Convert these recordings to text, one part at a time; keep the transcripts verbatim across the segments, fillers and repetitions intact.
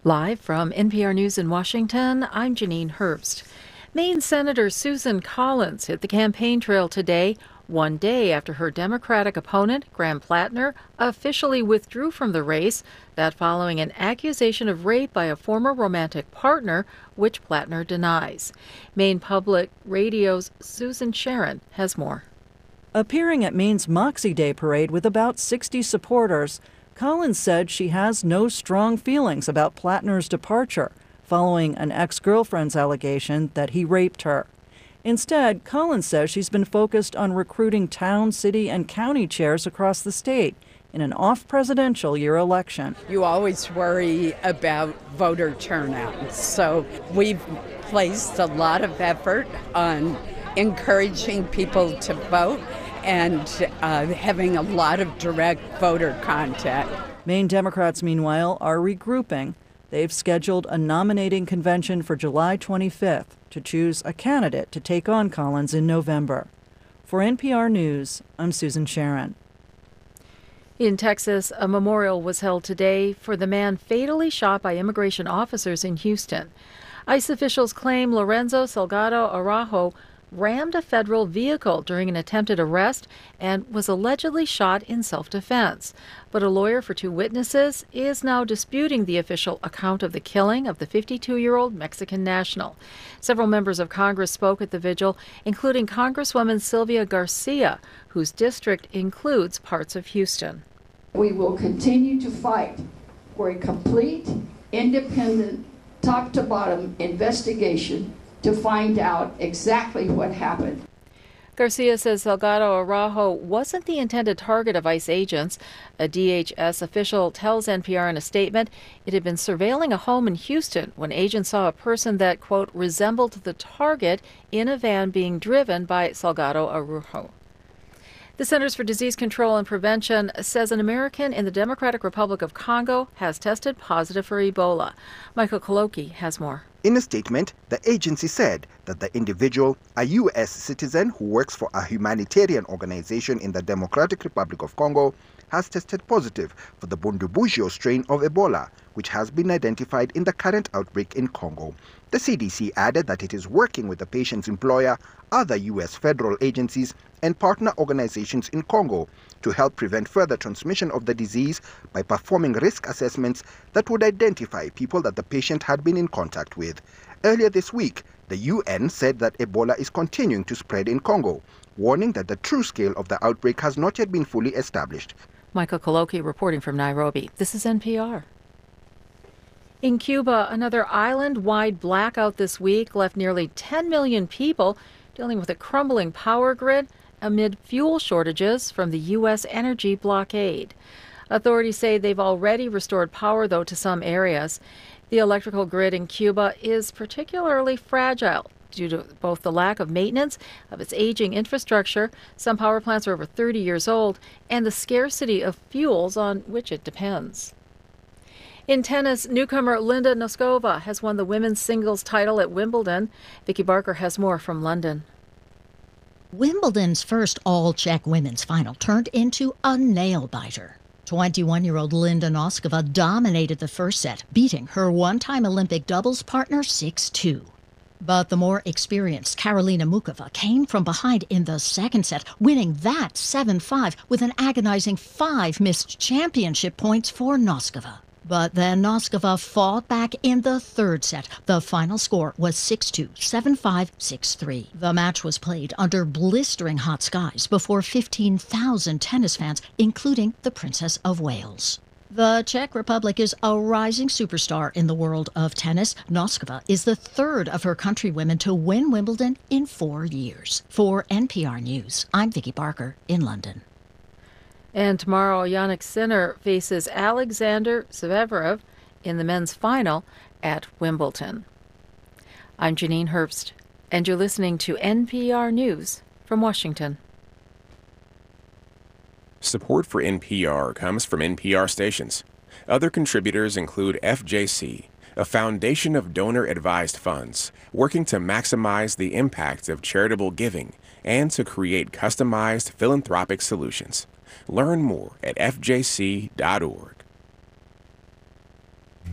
Live from N P R News in Washington, I'm Janine Herbst. Maine Senator Susan Collins hit the campaign trail today, one day after her Democratic opponent, Graham Plattner, officially withdrew from the race, that following an accusation of rape by a former romantic partner, which Plattner denies. Maine Public Radio's Susan Sharon has more. Appearing at Maine's Moxie Day parade with about sixty supporters, Collins said she has no strong feelings about Plattner's departure following an ex-girlfriend's allegation that he raped her. Instead, Collins says she's been focused on recruiting town, city, and county chairs across the state in an off-presidential year election. You always worry about voter turnout, so we've placed a lot of effort on encouraging people to vote and uh, having a lot of direct voter contact. Maine Democrats, meanwhile, are regrouping. They've scheduled a nominating convention for July twenty-fifth to choose a candidate to take on Collins in November. For N P R News, I'm Susan Sharon. In Texas, a memorial was held today for the man fatally shot by immigration officers in Houston. ICE officials claim Lorenzo Salgado Araujo rammed a federal vehicle during an attempted arrest and was allegedly shot in self-defense. But a lawyer for two witnesses is now disputing the official account of the killing of the fifty-two-year-old Mexican national. Several members of Congress spoke at the vigil, including Congresswoman Sylvia Garcia, whose district includes parts of Houston. We will continue to fight for a complete, independent, top-to-bottom investigation to find out exactly what happened. Garcia says Salgado Araujo wasn't the intended target of ICE agents. A D H S official tells N P R in a statement it had been surveilling a home in Houston when agents saw a person that, quote, resembled the target in a van being driven by Salgado Araujo. The Centers for Disease Control and Prevention says an American in the Democratic Republic of Congo has tested positive for Ebola. Michael Koloki has more. In a statement, the agency said that the individual, a U S citizen who works for a humanitarian organization in the Democratic Republic of Congo, has tested positive for the Bundibugyo strain of Ebola, which has been identified in the current outbreak in Congo. The C D C added that it is working with the patient's employer, other U S federal agencies, and partner organizations in Congo to help prevent further transmission of the disease by performing risk assessments that would identify people that the patient had been in contact with. Earlier this week, the U N said that Ebola is continuing to spread in Congo, warning that the true scale of the outbreak has not yet been fully established. Michael Koloki reporting from Nairobi. This is N P R. In Cuba, another island-wide blackout this week left nearly ten million people dealing with a crumbling power grid amid fuel shortages from the U S energy blockade. Authorities say they've already restored power, though, to some areas. The electrical grid in Cuba is particularly fragile due to both the lack of maintenance of its aging infrastructure, some power plants are over thirty years old, and the scarcity of fuels on which it depends. In tennis, newcomer Linda Noskova has won the women's singles title at Wimbledon. Vicky Barker has more from London. Wimbledon's first all-Czech women's final turned into a nail-biter. twenty-one-year-old Linda Noskova dominated the first set, beating her one-time Olympic doubles partner six two. But the more experienced Karolina Mukova came from behind in the second set, winning that seven five with an agonizing five missed championship points for Noskova. But then Noskova fought back in the third set. The final score was six two, seven five, six three. The match was played under blistering hot skies before fifteen thousand tennis fans, including the Princess of Wales. The Czech Republic is a rising superstar in the world of tennis. Noskova is the third of her countrywomen to win Wimbledon in four years. For N P R News, I'm Vicky Barker in London. And tomorrow, Jannik Sinner faces Alexander Zverev in the men's final at Wimbledon. I'm Janine Herbst, and you're listening to N P R News from Washington. Support for N P R comes from N P R stations. Other contributors include F J C, a foundation of donor-advised funds working to maximize the impact of charitable giving and to create customized philanthropic solutions. Learn more at f j c dot org.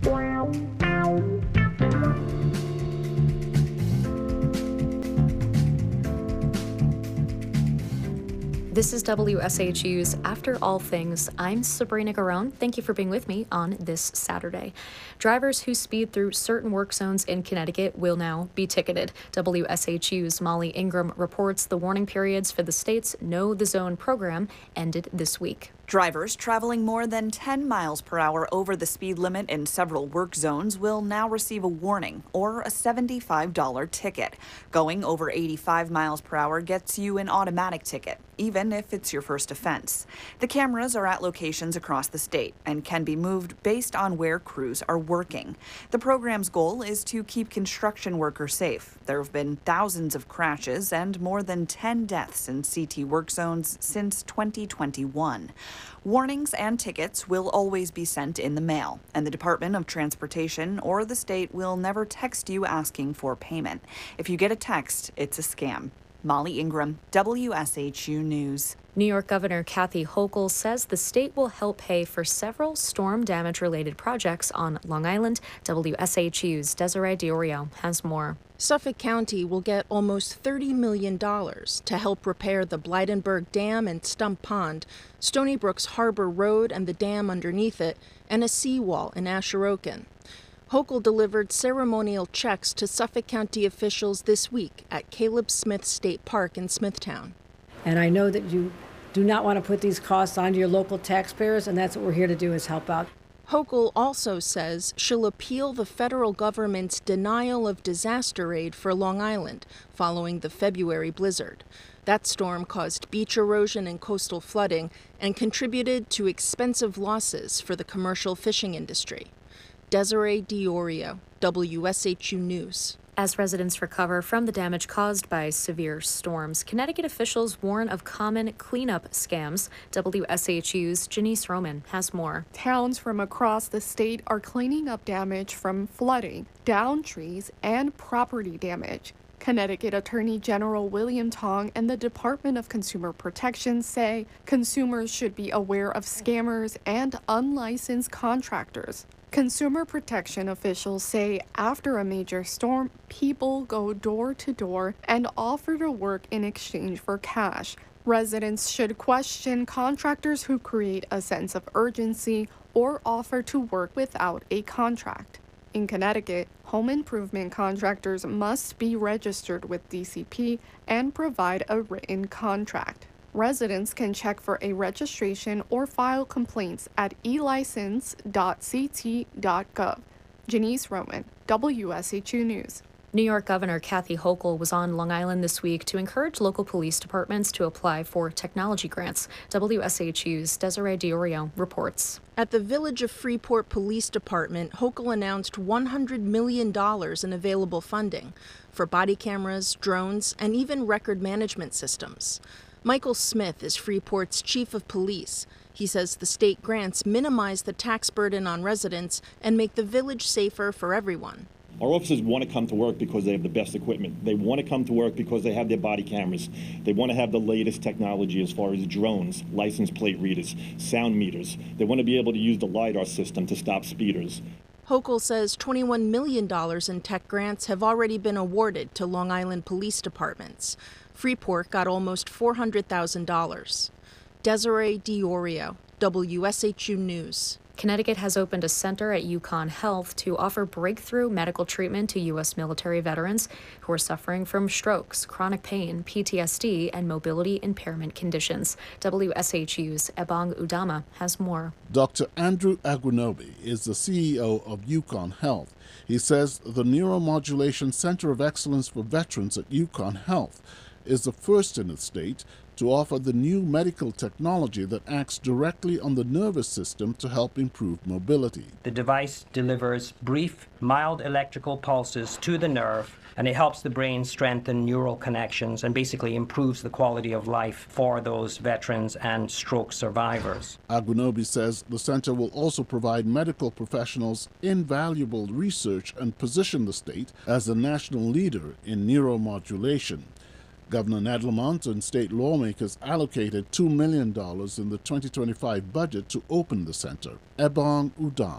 This is W S H U's After All Things. I'm Sabrina Garone. Thank you for being with me on this Saturday. Drivers who speed through certain work zones in Connecticut will now be ticketed. W S H U's Molly Ingram reports the warning periods for the state's Know the Zone program ended this week. Drivers traveling more than ten miles per hour over the speed limit in several work zones will now receive a warning or a seventy-five dollars ticket. Going over eighty-five miles per hour gets you an automatic ticket, even if it's your first offense. The cameras are at locations across the state and can be moved based on where crews are working. The program's goal is to keep construction workers safe. There have been thousands of crashes and more than ten deaths in C T work zones since twenty twenty-one. Warnings and tickets will always be sent in the mail, and the Department of Transportation or the state will never text you asking for payment. If you get a text, it's a scam. Molly Ingram, W S H U News. New York Governor Kathy Hochul says the state will help pay for several storm damage-related projects on Long Island. W S H U's Desiree Diorio has more. Suffolk County will get almost thirty million dollars to help repair the Blydenburg Dam and Stump Pond, Stony Brook's Harbor Road and the dam underneath it, and a seawall in Asheroken. Hochul delivered ceremonial checks to Suffolk County officials this week at Caleb Smith State Park in Smithtown. And I know that you do not want to put these costs onto your local taxpayers, and that's what we're here to do, is help out. Hochul also says she'll appeal the federal government's denial of disaster aid for Long Island following the February blizzard. That storm caused beach erosion and coastal flooding and contributed to expensive losses for the commercial fishing industry. Desiree Diorio, W S H U News. As residents recover from the damage caused by severe storms, Connecticut officials warn of common cleanup scams. W S H U's Janice Roman has more. Towns from across the state are cleaning up damage from flooding, downed trees, and property damage. Connecticut Attorney General William Tong and the Department of Consumer Protection say consumers should be aware of scammers and unlicensed contractors. Consumer protection officials say after a major storm, people go door to door and offer to work in exchange for cash. Residents should question contractors who create a sense of urgency or offer to work without a contract. In Connecticut, home improvement contractors must be registered with D C P and provide a written contract. Residents can check for a registration or file complaints at e license dot c t dot gov. Janice Roman, W S H U News. New York Governor Kathy Hochul was on Long Island this week to encourage local police departments to apply for technology grants. W S H U's Desiree Diorio reports. At the Village of Freeport Police Department, Hochul announced one hundred million dollars in available funding for body cameras, drones, and even record management systems. Michael Smith is Freeport's chief of police. He says the state grants minimize the tax burden on residents and make the village safer for everyone. Our officers want to come to work because they have the best equipment. They want to come to work because they have their body cameras. They want to have the latest technology as far as drones, license plate readers, sound meters. They want to be able to use the LiDAR system to stop speeders. Hochul says twenty-one million dollars in tech grants have already been awarded to Long Island police departments. Freeport got almost four hundred thousand dollars. Desiree Diorio, W S H U News. Connecticut has opened a center at UConn Health to offer breakthrough medical treatment to U S military veterans who are suffering from strokes, chronic pain, P T S D, and mobility impairment conditions. W S H U's Ebong Udama has more. Doctor Andrew Agunobi is the C E O of UConn Health. He says the Neuromodulation Center of Excellence for Veterans at UConn Health is the first in the state to offer the new medical technology that acts directly on the nervous system to help improve mobility. The device delivers brief, mild electrical pulses to the nerve, and it helps the brain strengthen neural connections and basically improves the quality of life for those veterans and stroke survivors. Agunobi says the center will also provide medical professionals invaluable research and position the state as a national leader in neuromodulation. Governor Ned Lamont and state lawmakers allocated two million dollars in the twenty twenty-five budget to open the center. Ebong Udama,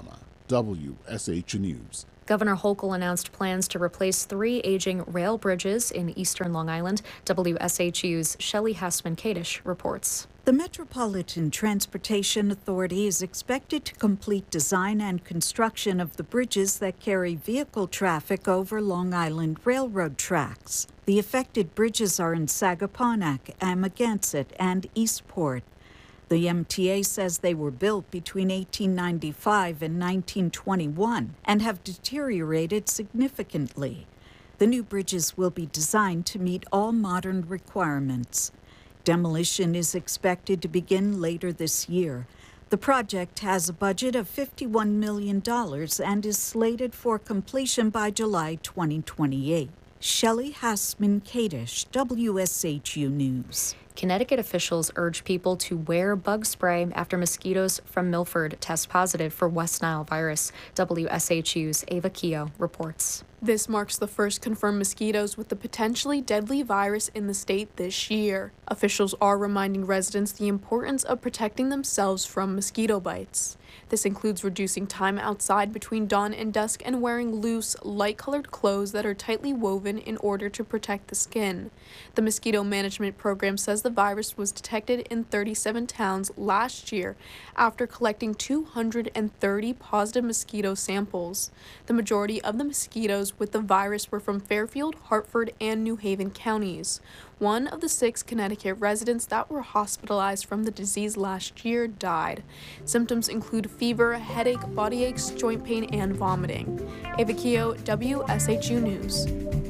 W S H U News. Governor Hochul announced plans to replace three aging rail bridges in eastern Long Island. W S H U's Shelley Hassman-Kadish reports. The Metropolitan Transportation Authority is expected to complete design and construction of the bridges that carry vehicle traffic over Long Island Railroad tracks. The affected bridges are in Sagaponack, Amagansett, and Eastport. The M T A says they were built between eighteen ninety-five and nineteen twenty-one and have deteriorated significantly. The new bridges will be designed to meet all modern requirements. Demolition is expected to begin later this year. The project has a budget of fifty-one million dollars and is slated for completion by July twenty twenty-eight. Shelley Hassman-Kadish, W S H U News. Connecticut officials urge people to wear bug spray after mosquitoes from Milford test positive for West Nile virus. W S H U's Ava Keogh reports. This marks the first confirmed mosquitoes with the potentially deadly virus in the state this year. Officials are reminding residents the importance of protecting themselves from mosquito bites. This includes reducing time outside between dawn and dusk and wearing loose, light-colored clothes that are tightly woven in order to protect the skin. The Mosquito Management Program says the virus was detected in thirty-seven towns last year after collecting two hundred thirty positive mosquito samples. The majority of the mosquitoes with the virus were from Fairfield, Hartford, and New Haven counties. One of the six Connecticut residents that were hospitalized from the disease last year died. Symptoms include fever, headache, body aches, joint pain, and vomiting. Ava Keogh, W S H U News.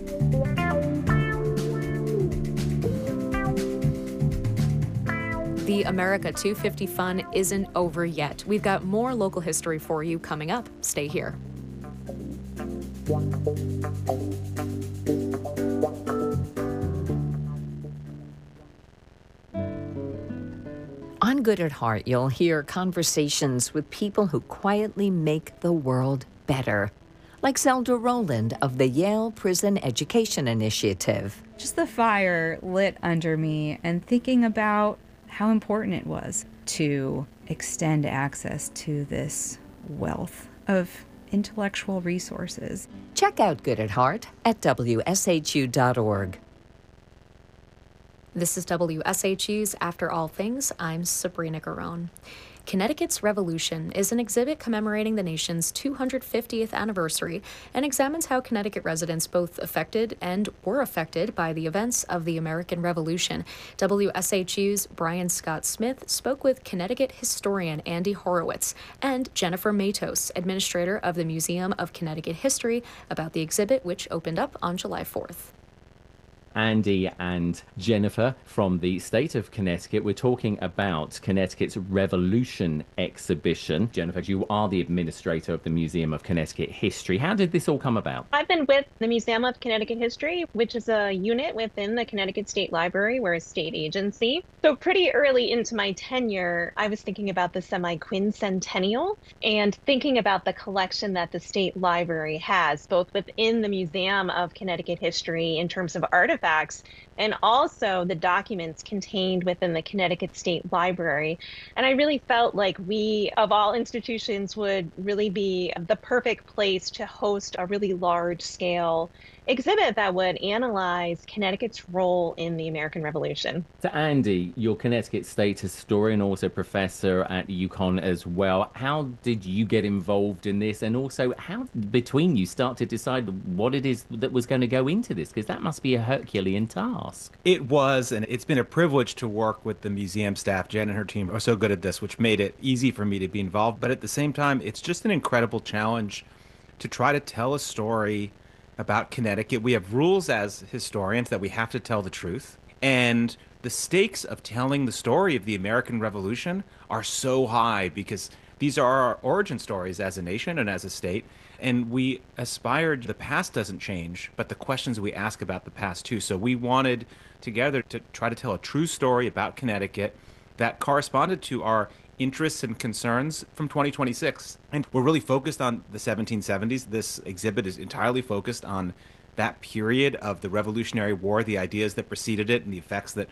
The America two fifty fun isn't over yet. We've got more local history for you coming up. Stay here. On Good at Heart, you'll hear conversations with people who quietly make the world better, like Zelda Rowland of the Yale Prison Education Initiative. Just the fire lit under me and thinking about how important it was to extend access to this wealth of intellectual resources. Check out Good at Heart at W S H U dot org. This is W S H U's After All Things. I'm Sabrina Garone. Connecticut's Revolution is an exhibit commemorating the nation's two hundred fiftieth anniversary and examines how Connecticut residents both affected and were affected by the events of the American Revolution. W S H U's Brian Scott Smith spoke with Connecticut historian Andy Horowitz and Jennifer Matos, administrator of the Museum of Connecticut History, about the exhibit, which opened up on July fourth. Andy and Jennifer from the state of Connecticut. We're talking about Connecticut's Revolution exhibition. Jennifer, you are the administrator of the Museum of Connecticut History. How did this all come about? I've been with the Museum of Connecticut History, which is a unit within the Connecticut State Library. We're a state agency. So pretty early into my tenure, I was thinking about the semi-quincentennial and thinking about the collection that the state library has, both within the Museum of Connecticut History in terms of artifacts, Facts, and also the documents contained within the Connecticut State Library. And I really felt like we, of all institutions, would really be the perfect place to host a really large-scale exhibit that would analyze Connecticut's role in the American Revolution. So Andy, you're Connecticut State historian, also professor at UConn as well. How did you get involved in this? And also, how between you start to decide what it is that was going to go into this? Because that must be a Herculean task. It was, and it's been a privilege to work with the museum staff. Jen and her team are so good at this, which made it easy for me to be involved. But at the same time, it's just an incredible challenge to try to tell a story about Connecticut. We have rules as historians that we have to tell the truth. And the stakes of telling the story of the American Revolution are so high because these are our origin stories as a nation and as a state. And we aspired, the past doesn't change, but the questions we ask about the past too. So we wanted together to try to tell a true story about Connecticut that corresponded to our interests and concerns from twenty twenty-six. And we're really focused on the seventeen seventies. This exhibit is entirely focused on that period of the Revolutionary War, the ideas that preceded it and the effects that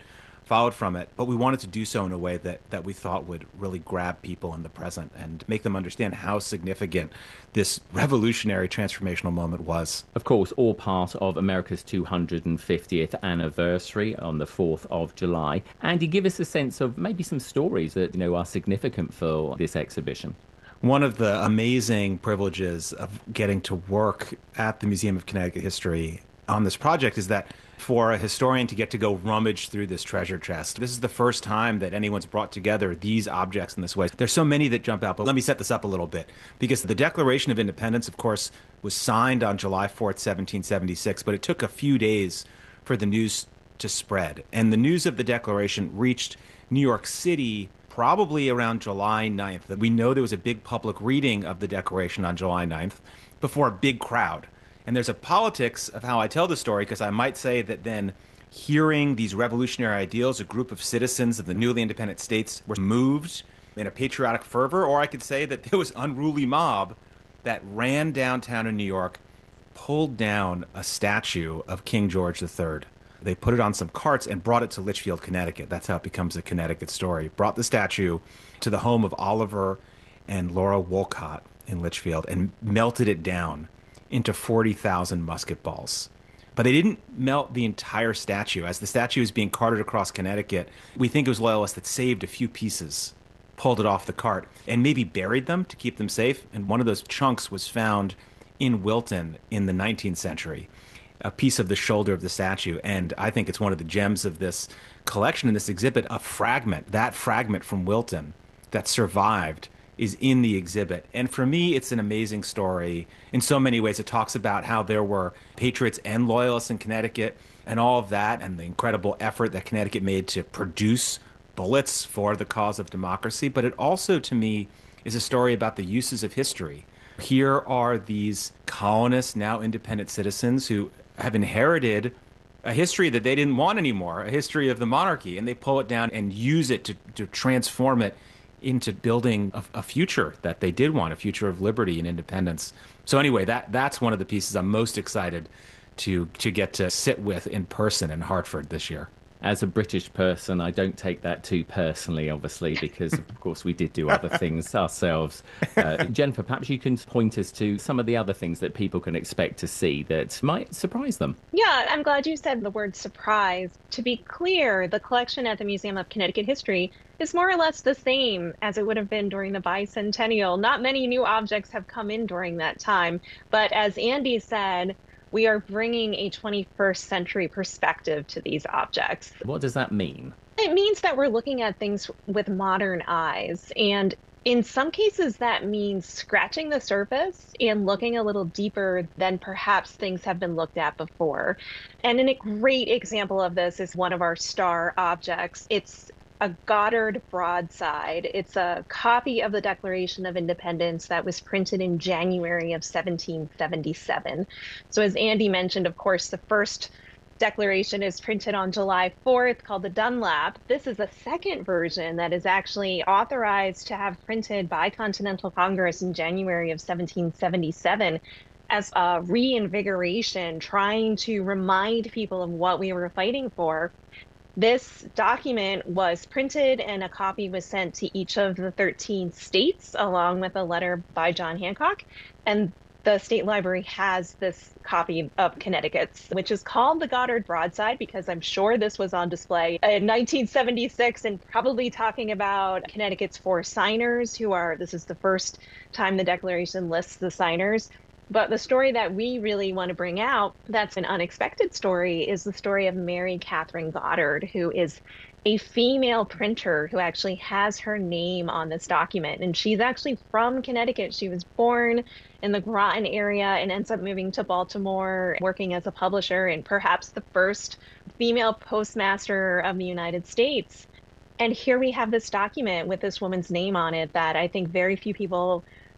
followed from it, but we wanted to do so in a way that, that we thought would really grab people in the present and make them understand how significant this revolutionary transformational moment was. Of course, all part of America's two hundred fiftieth anniversary on the fourth of July. Andy, give us a sense of maybe some stories that, you know, are significant for this exhibition. One of the amazing privileges of getting to work at the Museum of Connecticut History on this project is that for a historian to get to go rummage through this treasure chest, this is the first time that anyone's brought together these objects in this way. There's so many that jump out, but let me set this up a little bit, because the Declaration of Independence, of course, was signed on July fourth, seventeen seventy-six, but it took a few days for the news to spread. And the news of the Declaration reached New York City probably around July ninth. We know there was a big public reading of the Declaration on July ninth before a big crowd. And there's a politics of how I tell the story, because I might say that then hearing these revolutionary ideals, a group of citizens of the newly independent states were moved in a patriotic fervor, or I could say that there was an unruly mob that ran downtown in New York, pulled down a statue of King George the Third. They put it on some carts and brought it to Litchfield, Connecticut. That's how it becomes a Connecticut story. Brought the statue to the home of Oliver and Laura Wolcott in Litchfield and melted it down into forty thousand musket balls. But they didn't melt the entire statue. As the statue is being carted across Connecticut, we think it was loyalists that saved a few pieces, pulled it off the cart, and maybe buried them to keep them safe. And one of those chunks was found in Wilton in the nineteenth century, a piece of the shoulder of the statue. And I think it's one of the gems of this collection, in this exhibit, a fragment, that fragment from Wilton that survived is in the exhibit. And for me, it's an amazing story. In so many ways, it talks about how there were patriots and loyalists in Connecticut and all of that, and the incredible effort that Connecticut made to produce bullets for the cause of democracy. But it also, to me, is a story about the uses of history. Here are these colonists, now independent citizens, who have inherited a history that they didn't want anymore, a history of the monarchy, and they pull it down and use it to, to transform it into building a, a future that they did want, a future of liberty and independence. So anyway, that that's one of the pieces I'm most excited to to get to sit with in person in Hartford this year. As a British person, I don't take that too personally, obviously, because, of course, we did do other things ourselves. Uh, Jennifer, perhaps you can point us to some of the other things that people can expect to see that might surprise them. Yeah, I'm glad you said the word surprise. To be clear, the collection at the Museum of Connecticut History is more or less the same as it would have been during the bicentennial. Not many new objects have come in during that time, but as Andy said, we are bringing a twenty-first century perspective to these objects. What does that mean? It means that we're looking at things with modern eyes. And in some cases, that means scratching the surface and looking a little deeper than perhaps things have been looked at before. And a great example of this is one of our star objects. It's a Goddard broadside. It's a copy of the Declaration of Independence that was printed in January of seventeen seventy-seven. So as Andy mentioned, of course, the first declaration is printed on July fourth, called the Dunlap. This is a second version that is actually authorized to have printed by Continental Congress in January of seventeen seventy-seven as a reinvigoration, trying to remind people of what we were fighting for. This document was printed and a copy was sent to each of the thirteen states, along with a letter by John Hancock. And the State Library has this copy of Connecticut's, which is called the Goddard broadside, because I'm sure this was on display in nineteen seventy-six, and probably talking about Connecticut's four signers, who are, this is the first time the Declaration lists the signers. But the story that we really want to bring out, that's an unexpected story, is the story of Mary Catherine Goddard, who is a female printer who actually has her name on this document. And she's actually from Connecticut. She was born in the Groton area and ends up moving to Baltimore, working as a publisher, and perhaps the first female postmaster of the United States. And here we have this document with this woman's name on it that I think very few people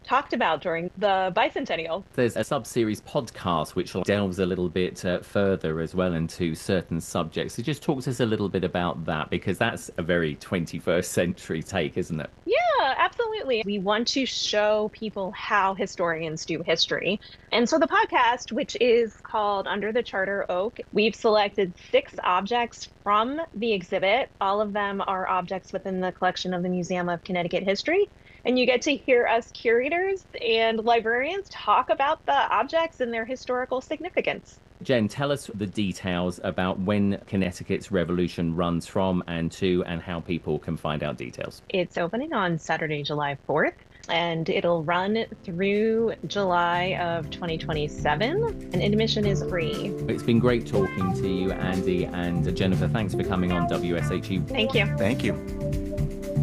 talked about during the bicentennial. There's a sub-series podcast which delves a little bit uh, further as well into certain subjects. So just talk to us a little bit about that, because that's a very twenty-first century take, isn't it? Yeah, absolutely. We want to show people how historians do history. And so the podcast, which is called Under the Charter Oak, we've selected six objects from the exhibit. All of them are objects within the collection of the Museum of Connecticut History. And you get to hear us curators and librarians talk about the objects and their historical significance. Jen, tell us the details about when Connecticut's Revolution runs from and to, and how people can find out details. It's opening on Saturday, July fourth, and it'll run through July of twenty twenty-seven, and admission is free. It's been great talking to you, Andy, and Jennifer, thanks for coming on W S H U. Thank you. Thank you.